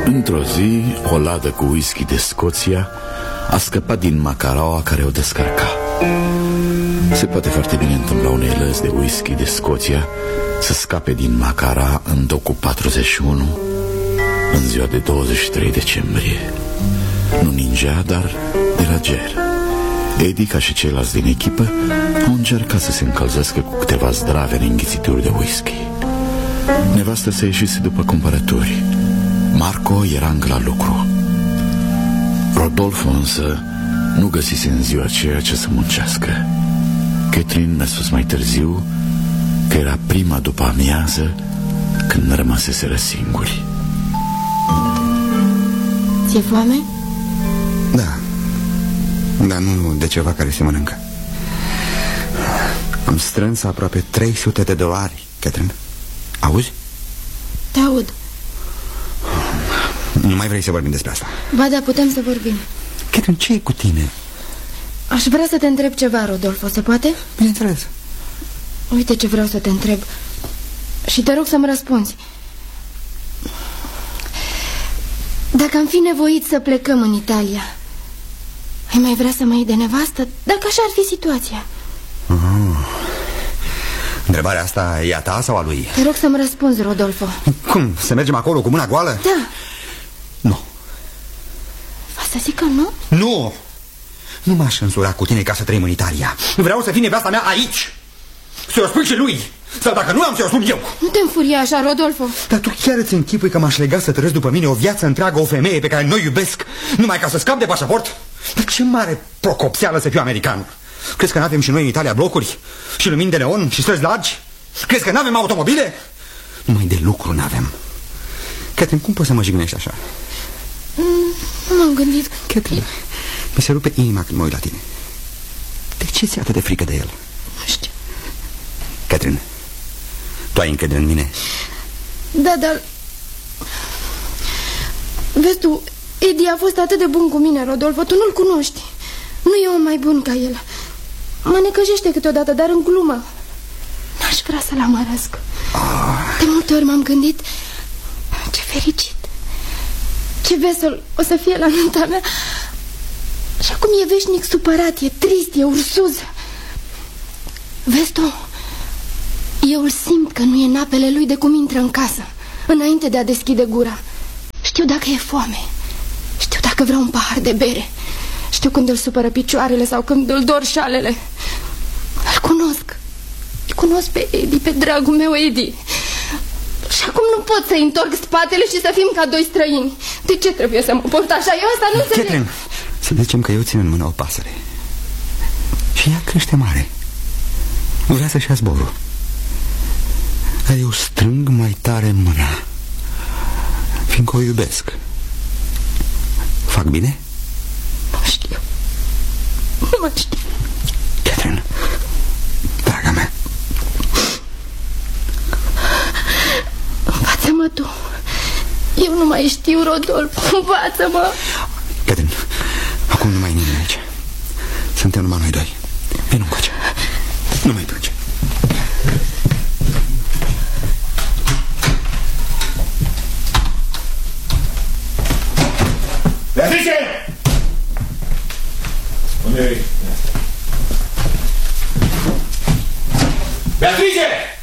Într-o zi, o ladă cu whisky de Scoția a scăpat din macaraua care o descărca. Se poate foarte bine întâmpla unei lăzi de whisky de Scoția să scape din macara în docul 41 în ziua de 23 decembrie. Nu ningea, dar era ger. Eddie, ca și ceilalți din echipă, au încercat să se încălzească cu câteva zdravene înghițituri de whisky. Nevastă se ieșise după cumpărături. Marco era încă la lucru. Rodolfo însă nu găsise în ziua aceea ce să muncească. Catherine mi-a spus mai târziu că era prima după amiază când rămăseseră singuri. Ți-e foame? Da. Dar nu de ceva care se mănâncă. Am strâns aproape $300, Catherine. Auzi? Te aud. Nu mai vrei să vorbim despre asta? Ba da, putem să vorbim. Catherine, ce e cu tine? Aș vrea să te întreb ceva, Rodolfo, se poate? Bineînțeles. Uite ce vreau să te întreb. Și te rog să-mi răspunzi. Dacă am fi nevoit să plecăm în Italia, ai mai vrea să mă iei de nevastă? Dacă așa ar fi situația. Întrebarea asta e a ta sau a lui? Te rog să-mi răspunzi, Rodolfo. Cum? Să mergem acolo cu mâna goală? Da. Nu. Va să zic că nu? Nu! Nu m-aș însura cu tine ca să trăim în Italia. Vreau să fii nevasta mea aici. Să-i o spui și lui. Sau dacă nu am, să-i o spun eu. Nu te înfuria așa, Rodolfo. Dar tu chiar îți închipui că m-aș lega să trăiesc după mine o viață întreagă o femeie pe care nu o iubesc, numai ca să scap de pașaport? Dar ce mare procopseală să fiu american. Crezi că n-avem și noi în Italia blocuri? Și lumini de neon? Și străzi largi? Crezi că n-avem automobile? Numai de lucru n-avem. Catherine, cum poți să mă jignești așa? Nu m-am gândit. Catherine, mi se rupe inima când mă uit la tine. De ce ți-e atât de frică de el? Nu știu. Catherine, tu ai încredere în mine? Da, dar... Vezi tu, Eddie a fost atât de bun cu mine, Rodolfo. Tu nu-l cunoști. Nu e om mai bun ca el. Mă necăjește câteodată, dar în glumă. N-aș vrea să-l amărăsc. De multe ori m-am gândit, ce fericit, ce vesel o să fie la nunta mea. Și acum e veșnic supărat, e trist, e ursuz. Vezi tu, eu îl simt că nu e în apele lui de cum intră în casă, înainte de a deschide gura. Știu dacă e foame, știu dacă vrea un pahar de bere, știu când îl supără picioarele sau când îl dor șalele. Îl cunosc. Îl cunosc pe Eddie, pe dragul meu Eddie. Și acum nu pot să-i întorc spatele și să fim ca doi străini. De ce trebuie să mă port așa? Eu asta nu înțeleg. Catherine, să zicem că eu țin în mână o pasăre și ea crește mare. Vrea să-și ia zborul, dar eu strâng mai tare mâna, fiindcă o iubesc. Fac bine? Nu știu. Nu mai știu. Catherine, draga mea, învață-mă tu. Eu nu mai știu, Rodolfo. Învață-mă. Catherine, acum nu mai e nimeni aici. Suntem numai noi doi. Vino încoace. Nu mai plânge. Beatrice! Unde e? Beatrice!